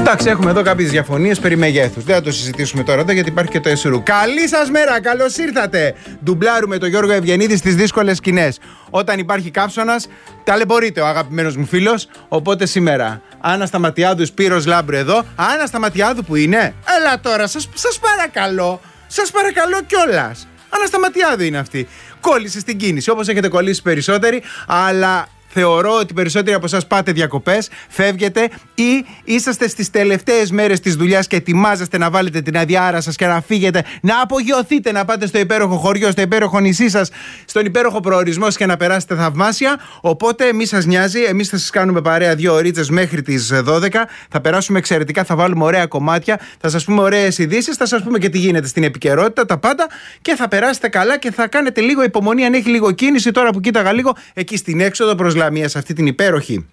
Εντάξει, έχουμε εδώ κάποιες διαφωνίες περί μεγέθους. Δεν θα το συζητήσουμε τώρα εδώ γιατί υπάρχει και το ΕΣΡΟΥ. Καλή σας μέρα, καλώς ήρθατε. Ντουμπλάρουμε τον Γιώργο Ευγενίδη στις δύσκολες σκηνές. Όταν υπάρχει κάψωνας, ταλαιπωρείται ο αγαπημένος μου φίλος. Οπότε σήμερα, Άννα Σταματιάδου, Σπύρος Λάμπρου εδώ. Άννα Σταματιάδου που είναι? Έλα τώρα, σας παρακαλώ. Σας παρακαλώ κιόλας. Άννα Σταματιάδου είναι αυτή. Κόλλησε στην κίνηση, όπως έχετε κολλήσει περισσότεροι, αλλά θεωρώ ότι περισσότεροι από εσάς πάτε διακοπές, φεύγετε ή είσαστε στις τελευταίες μέρες της δουλειάς και ετοιμάζεστε να βάλετε την αδιάρα σας και να φύγετε, να απογειωθείτε, να πάτε στο υπέροχο χωριό, στο υπέροχο νησί σας, στον υπέροχο προορισμό σας και να περάσετε θαυμάσια. Οπότε μη σας νοιάζει, εμείς θα σας κάνουμε παρέα 2 ωρίτσες μέχρι τις 12. Θα περάσουμε εξαιρετικά, θα βάλουμε ωραία κομμάτια, θα σας πούμε ωραίες ειδήσεις, θα σας πούμε και τι γίνεται στην επικαιρότητα, τα πάντα και θα περάσετε καλά και θα κάνετε λίγο υπομονή αν έχει λίγο κίνηση. Τώρα που κοίταγα λίγο εκεί στην έξοδο προς Λαμία, σε αυτή την υπέροχη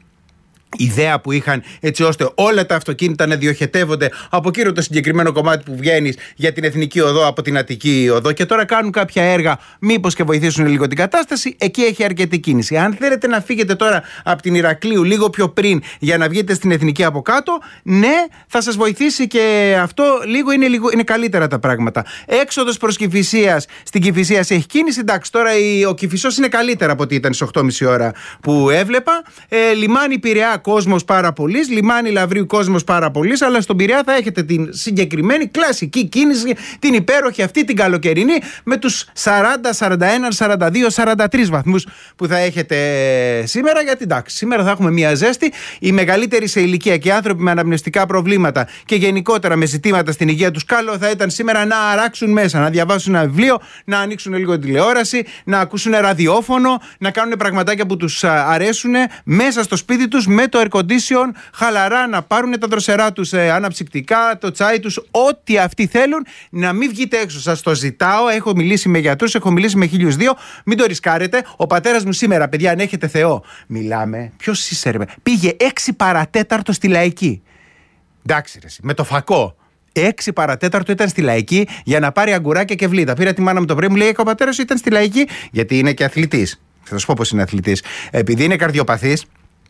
ιδέα που είχαν έτσι ώστε όλα τα αυτοκίνητα να διοχετεύονται από εκείνο το συγκεκριμένο κομμάτι που βγαίνεις για την Εθνική Οδό από την Αττική Οδό και τώρα κάνουν κάποια έργα μήπως και βοηθήσουν λίγο την κατάσταση. Εκεί έχει αρκετή κίνηση. Αν θέλετε να φύγετε τώρα από την Ηρακλείου λίγο πιο πριν για να βγείτε στην Εθνική από κάτω, ναι, θα σας βοηθήσει και αυτό είναι καλύτερα τα πράγματα. Έξοδος προς Κηφισίας, στην Κηφισίας έχει κίνηση. Εντάξει, τώρα ο Κηφισός είναι καλύτερα από ό,τι ήταν στις 8.30 ώρα που έβλεπα. Λιμάνι Πειραιά κόσμος πάρα πολύς, λιμάνι Λαυρίου κόσμος πάρα πολύς, αλλά στον Πειραιά θα έχετε την συγκεκριμένη κλασική κίνηση, την υπέροχη αυτή την καλοκαιρινή, με τους 40, 41, 42, 43 βαθμούς που θα έχετε σήμερα. Γιατί εντάξει, σήμερα θα έχουμε μια ζέστη. Οι μεγαλύτεροι σε ηλικία και άνθρωποι με αναπνευστικά προβλήματα και γενικότερα με ζητήματα στην υγεία τους, καλό θα ήταν σήμερα να αράξουν μέσα, να διαβάσουν ένα βιβλίο, να ανοίξουν λίγο τηλεόραση, να ακούσουν ραδιόφωνο, να κάνουν πραγματάκια που τους αρέσουν μέσα στο σπίτι τους με το air condition, χαλαρά, να πάρουν τα δροσερά τους αναψυκτικά, το τσάι τους, ό,τι αυτοί θέλουν, να μην βγείτε έξω. Σας το ζητάω. Έχω μιλήσει με γιατρούς, έχω μιλήσει με 1002. Μην το ρισκάρετε. Ο πατέρας μου σήμερα, παιδιά, αν έχετε Θεό, μιλάμε. Ποιος είσαι, ρε? Πήγε 6 παρατέταρτο στη Λαϊκή. Εντάξει, ρε, με το φακό. 6 παρατέταρτο ήταν στη Λαϊκή για να πάρει αγκουράκια και βλήτα. Πήρα τη μάνα μου το πρωί, μου λέει: ο πατέρας σου ήταν στη Λαϊκή, γιατί είναι και αθλητής. Θα σας πω πώς είναι αθλητής. Επειδή είναι καρδιοπαθής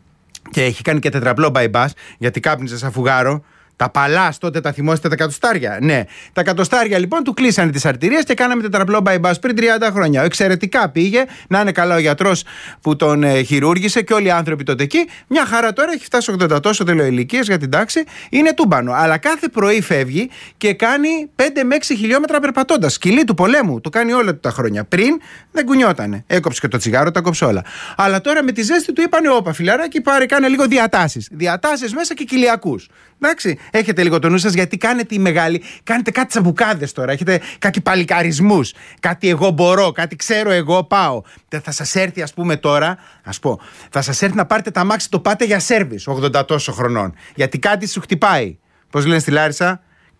και έχει κάνει και τετραπλό bypass, γιατί κάπνιζε σαν φουγάρο. Τα παλάς τότε τα θυμόσαστε, τα εκατοστάρια. Ναι, τα εκατοστάρια λοιπόν του κλείσανε τις αρτηρίες και κάναμε τετραπλό bypass πριν 30 χρόνια. Εξαιρετικά πήγε, να είναι καλά ο γιατρός που τον χειρούργησε και όλοι οι άνθρωποι τότε εκεί. Μια χαρά τώρα, έχει φτάσει 80 τόσο τελειοηλικίες για την τάξη, είναι τούμπανο. Αλλά κάθε πρωί φεύγει και κάνει 5 με 6 χιλιόμετρα περπατώντας. Σκυλί του πολέμου, το κάνει όλα τα χρόνια. Πριν δεν κουνιότανε. Έκοψε και το τσιγάρο, τα κόψε όλα. Αλλά τώρα με τη ζέστη του είπανε: όπα, φιλαράκι, πάρε, κάνε λίγο διατάσεις. Διατάσεις μέσα και κοιλιακούς. Εντάξει, έχετε λίγο το νου σας γιατί κάνετε κάνετε κάτι τσαμπουκάδες τώρα, έχετε κάτι παλικαρισμούς, κάτι εγώ μπορώ, κάτι ξέρω εγώ πάω. Θα σας έρθει ας πούμε τώρα, θα σας έρθει να πάρετε τα αμάξι, το πάτε για σέρβις 80 τόσο χρονών, γιατί κάτι σου χτυπάει. Πώς λένε στη Λάρισα?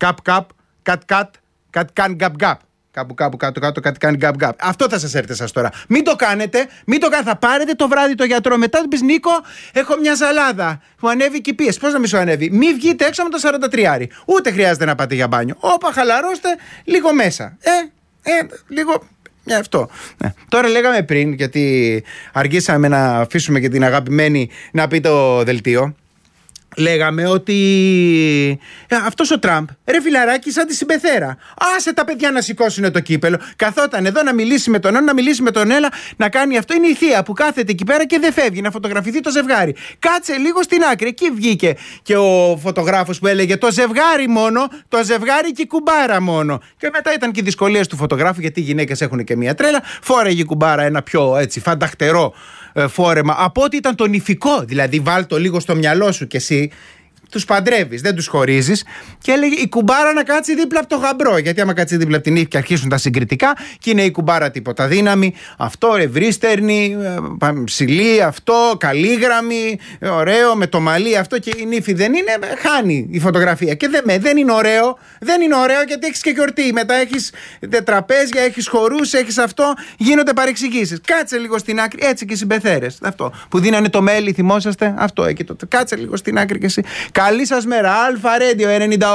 Κάτι κάνει γκαπ. Κάπου κάτω κάτι κάνει γκαπ. Αυτό θα σας έρθει εσάς τώρα. Μην το κάνετε, θα πάρετε το βράδυ το γιατρό. Μετά του πεις: Νίκο, έχω μια ζαλάδα. Μου ανέβηκε η πίεση. Πώς να μην σου ανέβει? Μη βγείτε έξω με το 43. Ούτε χρειάζεται να πάτε για μπάνιο. Όπα, χαλαρώστε λίγο μέσα. Λίγο. Αυτό. Τώρα λέγαμε πριν, γιατί αργήσαμε να αφήσουμε και την αγαπημένη να πει το δελτίο. Λέγαμε ότι αυτός ο Τραμπ, ρε φιλαράκι, σαν τη συμπεθέρα. Άσε τα παιδιά να σηκώσουν το κύπελο. Καθόταν εδώ να μιλήσει με τον ένα, να μιλήσει με τον έλα, να κάνει αυτό. Είναι η θεία που κάθεται εκεί πέρα και δεν φεύγει να φωτογραφηθεί το ζευγάρι. Κάτσε λίγο στην άκρη. Εκεί βγήκε και ο φωτογράφος που έλεγε: το ζευγάρι μόνο, το ζευγάρι και η κουμπάρα μόνο. Και μετά ήταν και οι δυσκολίες του φωτογράφου, γιατί οι γυναίκες έχουν και μία τρέλα. Φόρεγε η κουμπάρα ένα πιο έτσι φανταχτερό φόρεμα από ό,τι ήταν το νηφικό. Δηλαδή, βάλ το λίγο στο μυαλό σου κι εσύ. Τους παντρεύεις, δεν τους χωρίζεις. Και έλεγε η κουμπάρα να κάτσει δίπλα από το γαμπρό. Γιατί άμα κάτσει δίπλα από την ύφη και αρχίσουν τα συγκριτικά, και είναι η κουμπάρα τίποτα δύναμη. Αυτό ευρύστερνη, ψηλή, αυτό, καλήγραμμη, ωραίο, με το μαλλί, αυτό και η νύφη δεν είναι. Χάνει η φωτογραφία. Και δεν είναι ωραίο. Δεν είναι ωραίο γιατί έχεις και γιορτή. Μετά έχεις τραπέζια, έχεις χορούς, έχεις αυτό. Γίνονται παρεξηγήσεις. Κάτσε λίγο στην άκρη, έτσι και οι συμπεθέρες. Αυτό που δίνανε το μέλι, θυμόσαστε. Αυτό εκεί τότε. Κάτσε λίγο στην άκρη και εσύ. Καλή σας μέρα. Αλφα Radio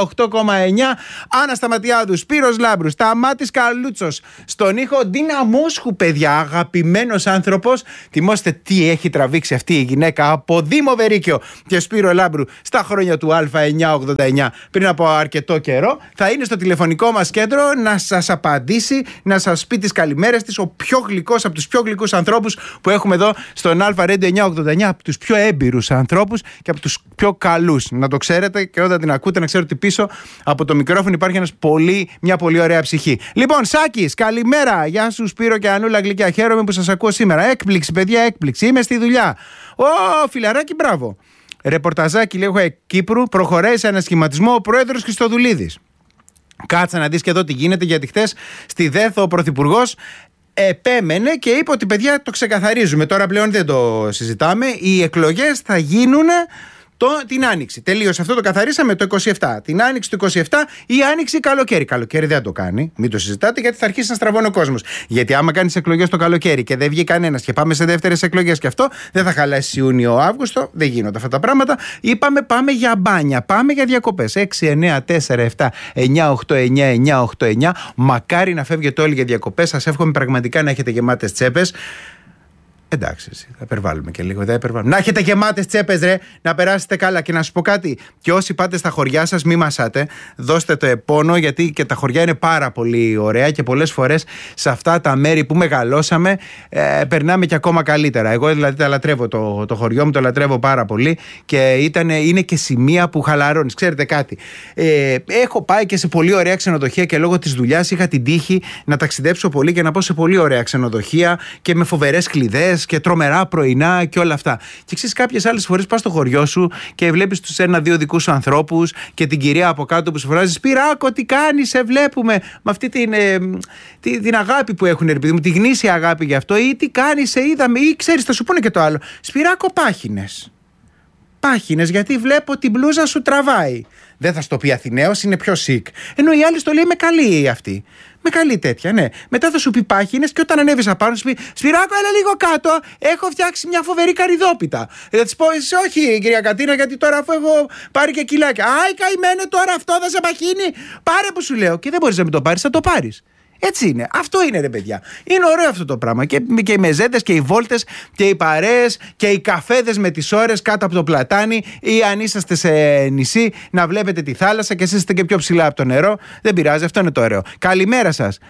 98,9. Άννα Σταματιάδου, Σπύρος Λάμπρου, Σταμάτης Καλούτσος. Στον ήχο Ντίνα Μόσχου, παιδιά. Αγαπημένος άνθρωπος. Θυμόστε τι έχει τραβήξει αυτή η γυναίκα από Δήμο Βερίκιο και Σπύρο Λάμπρου στα χρόνια του Α989 πριν από αρκετό καιρό. Θα είναι στο τηλεφωνικό μας κέντρο να σας απαντήσει, να σας πει τις καλημέρες της. Ο πιο γλυκός από τους πιο γλυκούς ανθρώπους που έχουμε εδώ στον Αλφα Radio 989, από τους πιο έμπειρους ανθρώπους και από τους πιο καλούς. Να το ξέρετε και όταν την ακούτε να ξέρετε ότι πίσω από το μικρόφωνο υπάρχει μια πολύ ωραία ψυχή. Λοιπόν, Σάκης, καλημέρα. Γεια σου Σπύρο και Ανούλα γλυκιά. Χαίρομαι που σας ακούω σήμερα. Έκπληξη, παιδιά, έκπληξη. Είμαι στη δουλειά. Φιλαράκι, μπράβο. Ρεπορταζάκι, λέγω Κύπρου, προχωράει σε ανασχηματισμό ο πρόεδρος Χριστοδουλίδης. Κάτσα να δεις και εδώ τι γίνεται, γιατί χθες στη ΔΕΘ ο πρωθυπουργός επέμενε και είπε ότι παιδιά το ξεκαθαρίζουμε. Τώρα πλέον δεν το συζητάμε. Οι εκλογές θα γίνουν την Άνοιξη. Τελείωσε αυτό, το καθαρίσαμε το 27. Την Άνοιξη του 27 ή Άνοιξη καλοκαίρι. Καλοκαίρι δεν το κάνει. Μην το συζητάτε, γιατί θα αρχίσει να στραβώνει ο κόσμος. Γιατί άμα κάνει εκλογές το καλοκαίρι και δεν βγει κανένας και πάμε σε δεύτερες εκλογές και αυτό, δεν θα χαλάσει Ιούνιο-Αύγουστο. Δεν γίνονται αυτά τα πράγματα. Είπαμε πάμε για μπάνια, πάμε για διακοπές. 6, 9, 4, 7, 9, 8, 9, 9, 8, 9. Μακάρι να φεύγετε όλοι για διακοπές. Σας εύχομαι πραγματικά να έχετε γεμάτες τσέπες. Εντάξει, θα υπερβάλλουμε και λίγο. Να έχετε γεμάτες τσέπες, ρε, να περάσετε καλά. Και να σου πω κάτι, και όσοι πάτε στα χωριά σας, μη μασάτε. Δώστε το επώνο, γιατί και τα χωριά είναι πάρα πολύ ωραία και πολλές φορές σε αυτά τα μέρη που μεγαλώσαμε περνάμε και ακόμα καλύτερα. Εγώ δηλαδή τα λατρεύω, το χωριό μου το λατρεύω πάρα πολύ και είναι και σημεία που χαλαρώνεις. Ξέρετε κάτι, έχω πάει και σε πολύ ωραία ξενοδοχεία και λόγω της δουλειάς είχα την τύχη να ταξιδέψω πολύ και να πάω σε πολύ ωραία ξενοδοχεία και με φοβερές κλειδές και τρομερά πρωινά και όλα αυτά. Και ξέρεις, κάποιες άλλες φορές πας στο χωριό σου και βλέπεις τους 1-2 δικούς σου ανθρώπους και την κυρία από κάτω που σου φωνάζει Σπυράκο, τι κάνεις, σε βλέπουμε. Με αυτή την αγάπη που έχουν, επειδή μου, τη γνήσια αγάπη γι' αυτό, ή τι κάνεις, σε είδαμε, ή ξέρεις, θα σου πούνε και το άλλο. Σπυράκο, πάχινες. Πάχινες, γιατί βλέπω την μπλούζα σου τραβάει. Δεν θα στο πει Αθηναίος, είναι πιο sick. Ενώ η άλλη στο λέει με καλή αυτή. Με καλή τέτοια, ναι. Μετά θα σου πει πάχινες και όταν ανέβεις απάνω σου πει Σπυράκο, έλα λίγο κάτω. Έχω φτιάξει μια φοβερή καρυδόπιτα. Θα της πω εσύ, όχι κυρία Κατίνα, γιατί τώρα αφού έχω πάρει και κιλάκια. Άι, καημένε τώρα αυτό, θα σε παχύνει. Πάρε που σου λέω. Και δεν μπορείς να μην το πάρεις, θα το πάρεις. Έτσι είναι. Αυτό είναι, ρε παιδιά. Είναι ωραίο αυτό το πράγμα. Και οι μεζέντες και οι βόλτες και οι παρέες και οι καφέδες με τις ώρες κάτω από το πλατάνι, ή αν είσαστε σε νησί να βλέπετε τη θάλασσα και εσείς είστε και πιο ψηλά από το νερό. Δεν πειράζει, αυτό είναι το ωραίο. Καλημέρα σας.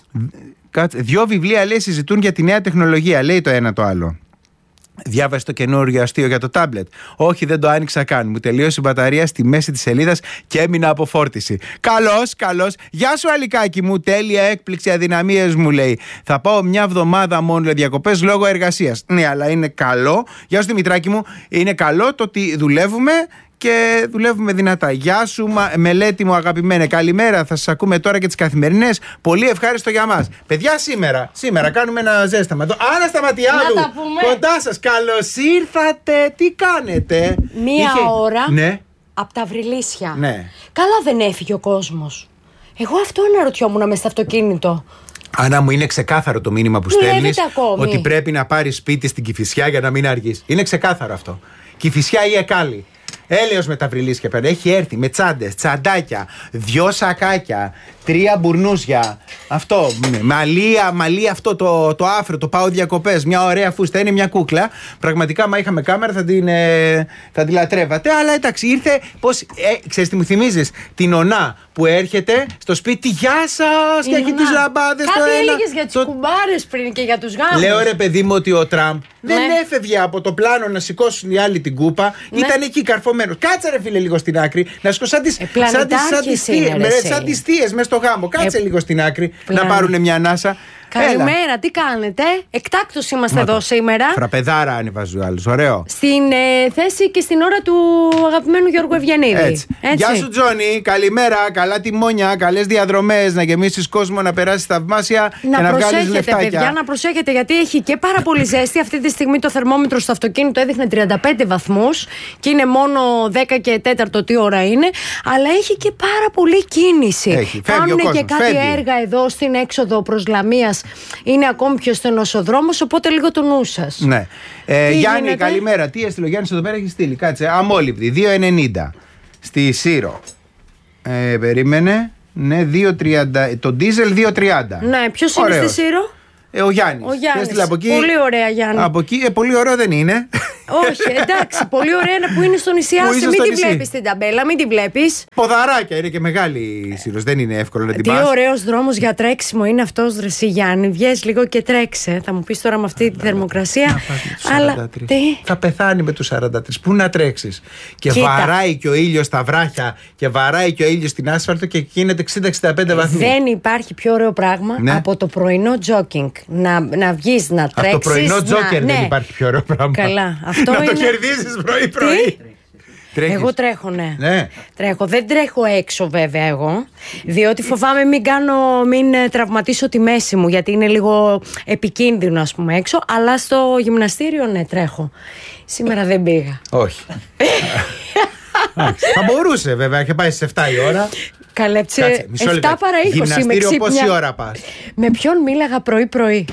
2 βιβλία, λέει, συζητούν για τη νέα τεχνολογία. Λέει το ένα το άλλο. Διάβασε το καινούργιο αστείο για το τάμπλετ. Όχι, δεν το άνοιξα καν. Μου τελείωσε η μπαταρία στη μέση της σελίδας και έμεινα από φόρτιση. Καλώς. Γεια σου, Αλικάκι μου. Τέλεια έκπληξη, αδυναμίες μου, λέει. Θα πάω μια εβδομάδα μόνο για διακοπές λόγω εργασίας. Ναι, αλλά είναι καλό. Γεια σου, Δημητράκη μου. Είναι καλό το ότι δουλεύουμε και δουλεύουμε δυνατά. Γεια σου, Μελέτη μου αγαπημένε. Καλημέρα. Θα σας ακούμε τώρα και τις καθημερινές. Πολύ ευχάριστο για μας. Παιδιά, σήμερα κάνουμε ένα ζέσταμα. Άννα Σταματιάδου, κοντά σας. Καλώς ήρθατε. Τι κάνετε? Μία ώρα, ναι, από τα Βρυλίσια. Ναι. Καλά δεν έφυγε ο κόσμος. Εγώ αυτό αναρωτιόμουν μες στο αυτοκίνητο. Άννα μου, είναι ξεκάθαρο το μήνυμα που στέλνεις, ότι πρέπει να πάρεις σπίτι στην Κηφισιά για να μην αργείς. Είναι ξεκάθαρο αυτό. Κηφισιά ή Εκάλη. Έλεος με τα Βρυλίσια πέρα. Έχει έρθει με τσάντες, τσαντάκια, 2 σακάκια, 3 μπουρνούσια. Αυτό, μαλλί αυτό το άφρο, το πάω διακοπές. Μια ωραία φούστα, είναι μια κούκλα. Πραγματικά, μα είχαμε κάμερα θα την λατρεύατε. Αλλά εντάξει, ήρθε. Ξέρεις τι μου θυμίζεις? Την Ωνά που έρχεται στο σπίτι. Γεια σας! Και έχει τις λαμπάδες. Κάτι έλεγες για τις κουμπάρες πριν και για τους γάμους. Λέω, ρε παιδί μου, ότι ο Τραμπ δεν έφευγε από το πλάνο να σηκώσουν οι άλλοι την κούπα. Ήταν εκεί καρφωμένος. Κάτσε, ρε φίλε, λίγο στην άκρη. Να σηκώσουν σαν τις θείες μέσα στο γάμο. Κάτσε λίγο στην άκρη να πάρουν μια ανάσα. Καλημέρα, τι κάνετε? Εκτάκτως είμαστε εδώ σήμερα. Φραπεδάρα ανεβάζει ο άλλος, ωραίο. Στην θέση και στην ώρα του αγαπημένου Γιώργου Ευγενίδη. Έτσι. Γεια σου, Τζόνι, καλημέρα, καλά τιμόνια, καλές διαδρομές, να γεμίσεις κόσμο, να περάσεις θαυμάσια και να βγάλεις λεφτάκια. Παιδιά, να προσέχετε, γιατί έχει και πάρα πολύ ζέστη. Αυτή τη στιγμή το θερμόμετρο στο αυτοκίνητο έδειχνε 35 βαθμούς και είναι μόνο 10 και 4 τι ώρα είναι. Αλλά έχει και πάρα πολύ κίνηση. Κάνουν και κάτι έργα εδώ στην έξοδο προς Λαμίας. Είναι ακόμη πιο στενός ο δρόμος, οπότε λίγο το νου σας. Ναι. Γιάννη, καλημέρα. Τι έστειλε ο Γιάννης εδώ πέρα, έχει στείλει. Κάτσε. Αμόλυβδη, 2,90. στη Σύρο. Περίμενε. Ναι, 2,30. Το ντίζελ 2,30. Ναι, ποιος είναι στη Σύρο? Ο Γιάννης. Πολύ ωραία, Γιάννη. Από εκεί, πολύ ωραίο δεν είναι. Όχι, εντάξει, πολύ ωραία είναι που είναι στο νησί. Άσε, μην τη βλέπεις την ταμπέλα, μην τη βλέπεις. Ποδαράκια, είναι και μεγάλη η Σύρος, δεν είναι εύκολο να την πας. Τι ωραίος δρόμος για τρέξιμο είναι αυτός, ρε εσύ Γιάννη. Βγες λίγο και τρέξε. Θα μου πεις τώρα με αυτή τη θερμοκρασία. Αλλά τι? Θα πεθάνει με τους 43. Πού να τρέξεις? Και βαράει και ο ήλιος στα βράχια και βαράει και ο ήλιος στην άσφαλτο και γίνεται 60-65 βαθμούς. Δεν υπάρχει πιο ωραίο πράγμα από το πρωινό τζόκινγκ. Να βγεις, να τρέξεις. Από το πρωινό τζόκερ δεν υπάρχει πιο ωραίο πράγμα. Καλά. Αυτό να το κερδίσεις πρωί-πρωί. Εγώ τρέχω, ναι. Τρέχω. Δεν τρέχω έξω βέβαια εγώ, διότι φοβάμαι μην τραυματίσω τη μέση μου, γιατί είναι λίγο επικίνδυνο ας πούμε έξω. Αλλά στο γυμναστήριο ναι, τρέχω. Σήμερα δεν πήγα. Όχι. Θα μπορούσε βέβαια, είχε πάει στις 7 η ώρα. Καλέψε, 7 παρά 20. Γυμναστήριο πόση ώρα πας? Με ποιον μίλαγα πρωί-πρωί?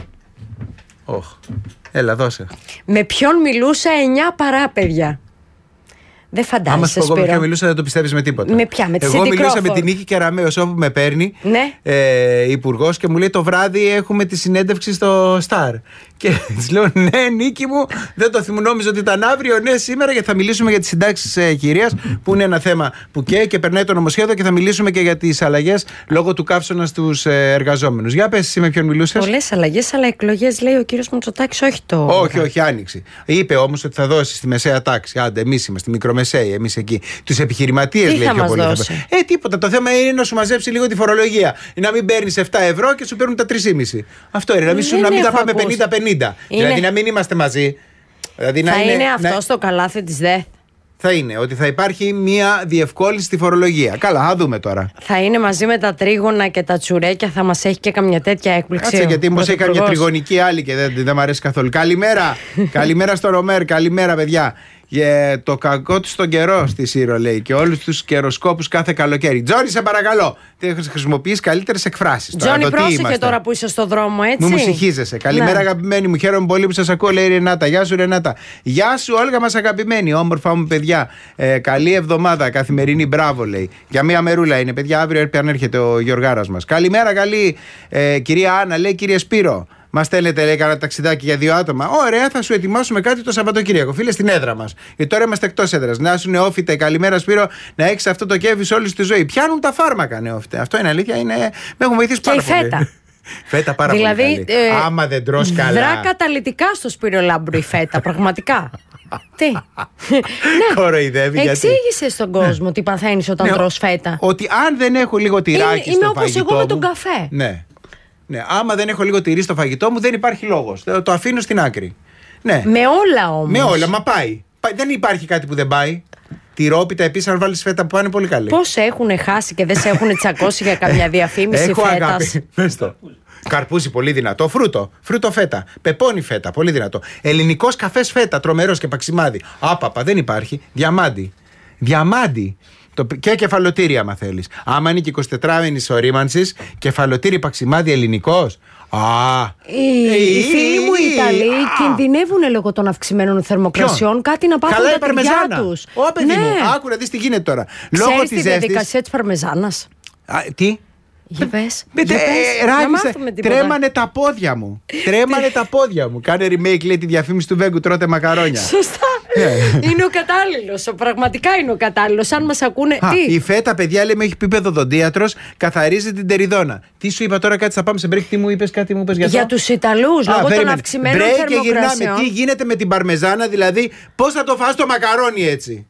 Έλα, δώσε. Με ποιον μιλούσα 9 παρά, παιδιά? Δεν φαντάζεσαι. Άμα σου πω με ποιον μιλούσα, δεν το πιστεύεις με τίποτα. Με ποια, με τη Εγώ Cindy μιλούσα Crawford. με την Νίκη Κεραμέως, όπου με παίρνει υπουργός και μου λέει το βράδυ έχουμε τη συνέντευξη στο Star. Και της λέω ναι, Νίκη μου, δεν το θυμώ, νόμιζα ότι ήταν αύριο. Ναι, σήμερα, γιατί θα μιλήσουμε για τις συντάξεις κυρίας, που είναι ένα θέμα που και περνάει το νομοσχέδιο, και θα μιλήσουμε και για τις αλλαγές λόγω του καύσωνα στους εργαζόμενους. Για πες εσύ με ποιον μιλούσες? Πολλές αλλαγές, αλλά εκλογές λέει ο κύριος Μητσοτάκης, όχι το. Όχι, άνοιξη. Είπε όμως ότι θα δώσει στη μεσαία τάξη. Άντε, εμείς είμαστε μικρομεσαίοι, εμείς εκεί. Τους επιχειρηματίες λέει πιο πολύ. Τίποτα. Το θέμα είναι να σου μαζέψει λίγο τη φορολογία. Να μην παίρνεις 7 ευρώ και σου παίρνουν τα 3,5. Αυτό είναι. Να μην τα πάμε 50-50. Δηλαδή να μην είμαστε μαζί. Δηλαδή, θα είναι αυτό στο καλάθι της ΔΕΘ. Θα είναι ότι θα υπάρχει μια διευκόλυνση στη φορολογία. Καλά, θα δούμε τώρα. Θα είναι μαζί με τα τρίγωνα και τα τσουρέκια, θα μας έχει και καμιά τέτοια έκπληξη. Κάτσε, γιατί μου έχει καμιά τριγωνική άλλη και δεν μου αρέσει καθόλου. Καλημέρα. Καλημέρα στο Ρομέρ, καλημέρα, παιδιά. Για το κακό του στον καιρό στη Σύρο, λέει, και όλους τους καιροσκόπους κάθε καλοκαίρι. Τζόνι, σε παρακαλώ, χρησιμοποιείς καλύτερες εκφράσεις. Τζόνι, πρόσεχε τώρα που είσαι στο δρόμο, έτσι. Μην μου συγχύζεσαι. Καλημέρα, αγαπημένοι μου. Χαίρομαι πολύ που σας ακούω, λέει η Ρενάτα. Γεια σου, Ρενάτα. Γεια σου, Όλγα μας αγαπημένη. Όμορφα μου, παιδιά. Καλή εβδομάδα, καθημερινή. Μπράβο, λέει. Για μία μερούλα είναι, παιδιά. Αύριο έρχεται ο Γιωργάρας μας. Καλημέρα, καλή κυρία Άννα, λέει, κύριε Σπύρο. Μας στέλνετε, λέει, κανένα ταξιδάκι για 2 άτομα. Ωραία, θα σου ετοιμάσουμε κάτι το Σαββατοκύριακο. Φίλε, στην έδρα μας. Γιατί τώρα είμαστε εκτός έδρας. Να σου νεόφυτε, καλημέρα Σπύρο, να έχεις αυτό το κέφι σε όλη τη ζωή. Πιάνουν τα φάρμακα, νεόφυτε. Αυτό είναι αλήθεια. Με έχουν βοηθήσει πάρα πολύ. Φέτα. Φέτα πάρα πολύ. Δηλαδή, άμα δεν τρως καλά. Δρά καταλυτικά στο Σπύρο Λάμπρου η φέτα, πραγματικά. Τι. Κοροϊδεύει. Εξήγησε στον κόσμο τι παθαίνεις όταν τρως φέτα. Ότι αν δεν έχω λίγο τυράκι στο φαγητό. Είναι όπως εγώ με τον καφέ. Ναι, άμα δεν έχω λίγο τυρί στο φαγητό μου, δεν υπάρχει λόγος. Το αφήνω στην άκρη. Ναι. Με όλα όμως. Με όλα, μα πάει. Δεν υπάρχει κάτι που δεν πάει. Τυρόπιτα επίσης, αν βάλεις φέτα που πάνε πολύ καλή. Πώς έχουν χάσει και δεν σε έχουν τσακώσει για καμιά διαφήμιση έχω φέτας? Αγάπη. Πες το. Καρπούζι, πολύ δυνατό. Φρούτο φέτα. Πεπόνι φέτα, πολύ δυνατό. Ελληνικός καφές φέτα, τρομερός και παξιμάδι. Άπαπα, δεν υπάρχει. Διαμάντι. Και κεφαλοτήρι, άμα θέλεις. Άμα είναι και 24μηνης ορίμανσης, κεφαλοτήρι παξιμάδι ελληνικός. Οι φίλοι μου οι Ιταλοί κινδυνεύουν λόγω των αυξημένων θερμοκρασιών. Κάτι να πάθουν τα τυριά τους. Ω, παιδί μου, άκου να δεις τι γίνεται τώρα. Ξέρεις τη διαδικασία της παρμεζάνας? Τι? Για πες. Τρέμανε τα πόδια μου. Κάνε remake, λέει, τη διαφήμιση του Βέγκου, τρώτε μακαρόνια. Σωστά. Είναι ο κατάλληλος. Πραγματικά είναι ο κατάλληλος. Αν μας ακούνε. Η φέτα, παιδιά, λέει, με έχει πει παιδοδοντίατρος, καθαρίζει την τεριδόνα. Τι σου είπα τώρα, κάτι θα πάμε σε break, τι μου είπες, κάτι μου είπες για τους Ιταλούς, λόγω των αυξημένων θερμοκρασιών. Και γυρνάμε. Τι γίνεται με την παρμεζάνα, δηλαδή, πώς θα το φας το μακαρόνι έτσι?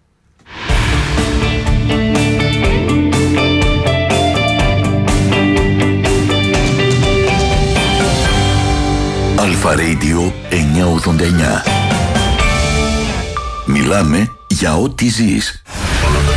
Αλφα Radio 989. Μιλάμε για ό,τι ζεις.